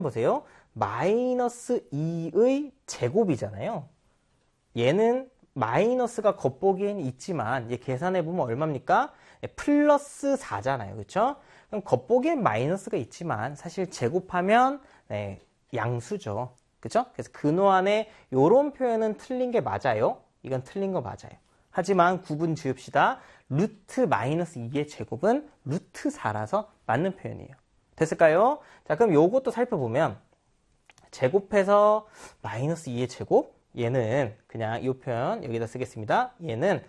보세요. 마이너스 2의 제곱이잖아요. 얘는 마이너스가 겉보기엔 있지만 얘 계산해보면 얼마입니까? 플러스 4잖아요. 그렇죠? 그럼 겉보기엔 마이너스가 있지만 사실 제곱하면 양수죠. 그렇죠? 그래서 근호안에 이런 표현은 틀린 게 맞아요. 이건 틀린 거 맞아요. 하지만 구분 지읍시다. 루트 마이너스 2의 제곱은 루트 4라서 맞는 표현이에요. 됐을까요? 자, 그럼 요것도 살펴보면 제곱해서 마이너스 2의 제곱, 얘는 그냥 이 표현 여기다 쓰겠습니다. 얘는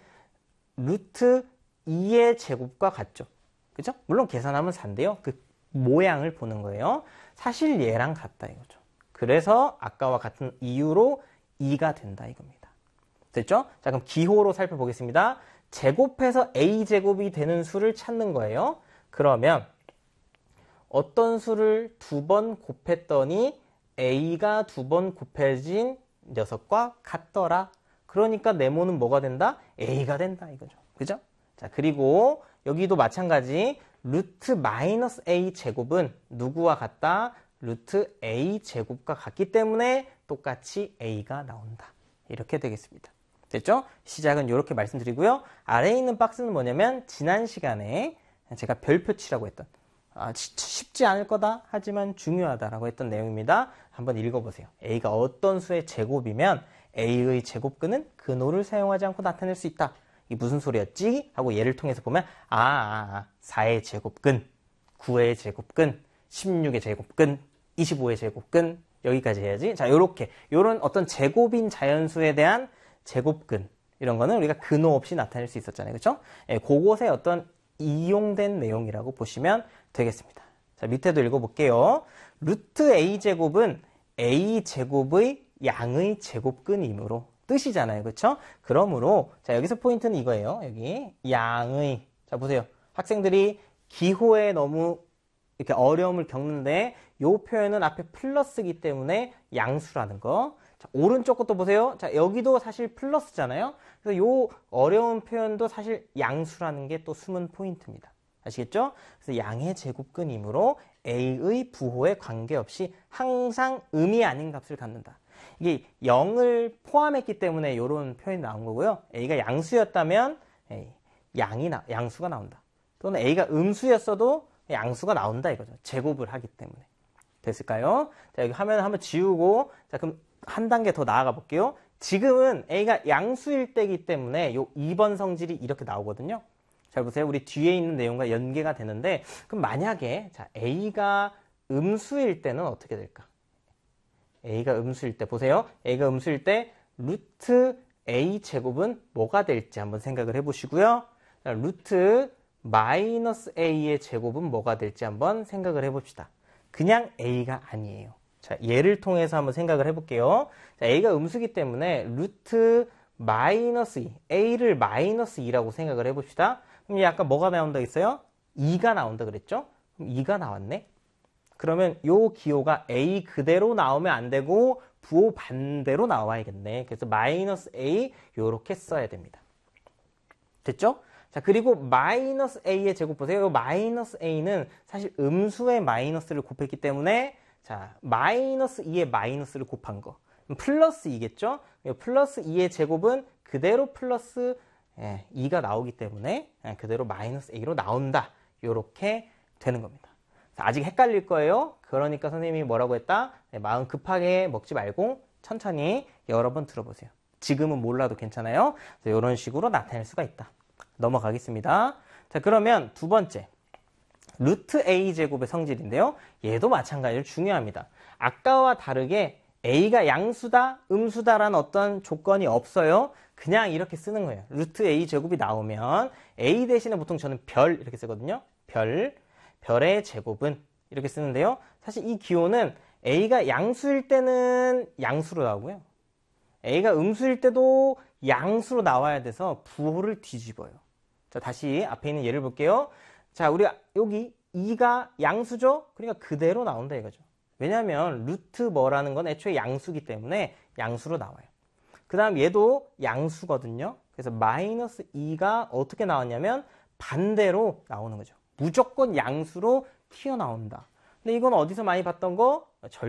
루트 2의 제곱과 같죠. 그죠? 물론 계산하면 4인데요. 그 모양을 보는 거예요. 사실 얘랑 같다 이거죠. 그래서 아까와 같은 이유로 2가 된다 이겁니다. 됐죠? 자, 그럼 기호로 살펴보겠습니다. 제곱해서 a제곱이 되는 수를 찾는 거예요. 그러면 어떤 수를 2번 곱했더니 a가 2번 곱해진 녀석과 같더라. 그러니까 네모는 뭐가 된다? a가 된다 이거죠. 그죠? 자, 그리고 여기도 마찬가지 루트 마이너스 a 제곱은 누구와 같다? 루트 a 제곱과 같기 때문에 똑같이 a가 나온다. 이렇게 되겠습니다. 됐죠? 시작은 이렇게 말씀드리고요. 아래에 있는 박스는 뭐냐면 지난 시간에 제가 별표 치라고 했던 쉽지 않을 거다 하지만 중요하다라고 했던 내용입니다. 한번 읽어보세요. a가 어떤 수의 제곱이면 a의 제곱근은 근호를 사용하지 않고 나타낼 수 있다. 이게 무슨 소리였지? 하고 예를 통해서 보면 4의 제곱근, 9의 제곱근, 16의 제곱근, 25의 제곱근 여기까지 해야지. 자, 요런 어떤 제곱인 자연수에 대한 제곱근 이런 거는 우리가 근호 없이 나타낼 수 있었잖아요. 그렇죠? 그것의 어떤 이용된 내용이라고 보시면 되겠습니다. 자, 밑에도 읽어볼게요. 루트 a제곱은 a제곱의 양의 제곱근이므로 뜻이잖아요. 그렇죠? 그러므로 자, 여기서 포인트는 이거예요. 여기 양의 자, 보세요. 학생들이 기호에 너무 이렇게 어려움을 겪는데 이 표현은 앞에 플러스이기 때문에 양수라는 거. 자, 오른쪽 것도 보세요. 자, 여기도 사실 플러스잖아요. 그래서 이 어려운 표현도 사실 양수라는 게 또 숨은 포인트입니다. 아시겠죠? 그래서 양의 제곱근이므로 a의 부호에 관계없이 항상 의미 아닌 값을 갖는다. 이게 0을 포함했기 때문에 이런 표현이 나온 거고요. a가 양수였다면 양수가 나온다. 또는 a가 음수였어도 양수가 나온다 이거죠. 제곱을 하기 때문에. 됐을까요? 자, 여기 화면을 한번 지우고 자, 그럼 한 단계 더 나아가 볼게요. 지금은 a가 양수일 때이기 때문에 요 2번 성질이 이렇게 나오거든요. 잘 보세요. 우리 뒤에 있는 내용과 연계가 되는데 그럼 만약에 자, a가 음수일 때는 어떻게 될까? a가 음수일 때 보세요. a가 음수일 때 루트 a 제곱은 뭐가 될지 한번 생각을 해보시고요. 자, 루트 마이너스 a의 제곱은 뭐가 될지 한번 생각을 해봅시다. 그냥 a가 아니에요. 자, 예를 통해서 한번 생각을 해볼게요. 자, a가 음수기 때문에 루트 마이너스 2, a를 마이너스 2라고 생각을 해봅시다. 그럼 얘 아까 뭐가 나온다 했어요? 2가 나온다 그랬죠? 그럼 2가 나왔네? 그러면 요 기호가 a 그대로 나오면 안 되고 부호 반대로 나와야겠네. 그래서 마이너스 a 요렇게 써야 됩니다. 됐죠? 자, 그리고 마이너스 a의 제곱 보세요. 마이너스 a는 사실 음수의 마이너스를 곱했기 때문에 자, 마이너스 2의 마이너스를 곱한 거. 플러스 2겠죠? 플러스 2의 제곱은 그대로 플러스 2가 나오기 때문에 그대로 마이너스 a로 나온다. 요렇게 되는 겁니다. 아직 헷갈릴 거예요. 그러니까 선생님이 뭐라고 했다? 마음 급하게 먹지 말고 천천히 여러 번 들어보세요. 지금은 몰라도 괜찮아요. 이런 식으로 나타낼 수가 있다. 넘어가겠습니다. 자, 그러면 두 번째. 루트 a제곱의 성질인데요. 얘도 마찬가지로 중요합니다. 아까와 다르게 a가 양수다, 음수다라는 어떤 조건이 없어요. 그냥 이렇게 쓰는 거예요. 루트 a제곱이 나오면 a 대신에 보통 저는 별 이렇게 쓰거든요. 별의 제곱은 이렇게 쓰는데요. 사실 이 기호는 a가 양수일 때는 양수로 나오고요. a가 음수일 때도 양수로 나와야 돼서 부호를 뒤집어요. 자, 다시 앞에 있는 예를 볼게요. 자, 우리 여기 2가 양수죠? 그러니까 그대로 나온다 이거죠. 왜냐하면 루트 뭐라는 건 애초에 양수기 때문에 양수로 나와요. 그 다음 얘도 양수거든요. 그래서 마이너스 2가 어떻게 나왔냐면 반대로 나오는 거죠. 무조건 양수로 튀어나온다. 근데 이건 어디서 많이 봤던 거?